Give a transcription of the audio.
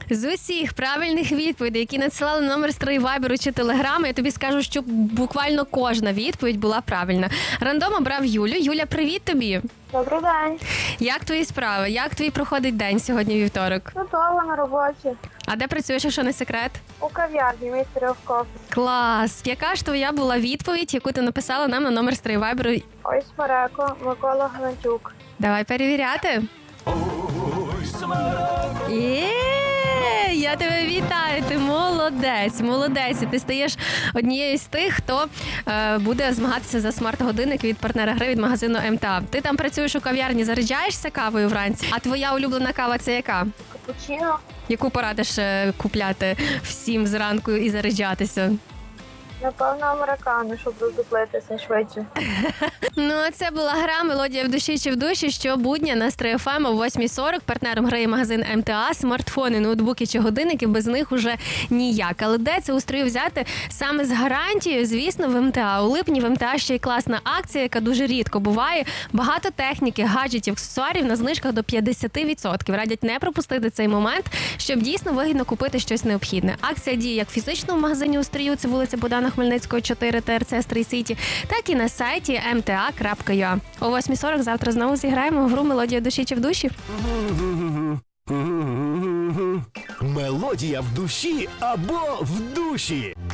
З усіх правильних відповідей, які надсилали на номер Стрий Вайберу чи Телеграму, я тобі скажу, що буквально кожна відповідь була правильна. Рандом обрав Юлю. Юля, привіт тобі! Добрий день. Як твої справи? Як твій проходить день сьогодні, вівторок? Готова на роботі. А де працюєш, якщо не секрет? У кав'ярні Mystery of Coffee. Клас! Яка ж твоя була відповідь, яку ти написала нам на номер Стрий Вайберу? Ось Смареко, Микола Галанчук. Давай перевіряти. Я тебе вітаю, ти молодець, молодець. І ти стаєш однією з тих, хто буде змагатися за смарт-годинник від партнера гри від магазину МТА. Ти там працюєш у кав'ярні, заряджаєшся кавою вранці? А твоя улюблена кава це яка? Капучино. Яку порадиш купляти всім зранку і заряджатися? Напевно, американо, щоб роздуплитися швидше. Ну, а це була гра «Мелодія в душі чи в душі» щобудня на Стрий ФМ о 8:40. Партнером гри є магазин МТА. Смартфони, ноутбуки чи годинники, без них уже ніяк. Але де це у Стрию взяти саме з гарантією? Звісно, в МТА. У липні в МТА ще й класна акція, яка дуже рідко буває. Багато техніки, гаджетів, аксесуарів на знижках до 50%. Радять не пропустити цей момент, щоб дійсно вигідно купити щось необхідне. Акція діє як в фізичному магазині у Стрию, це вулиця Богдана Хмельницького, 4, ТРЦ Стрий Сіті, так і на сайті mta.ua. О 8:40 завтра знову зіграємо в гру «Мелодія в душі чи в душі». Мелодія в душі або в душі.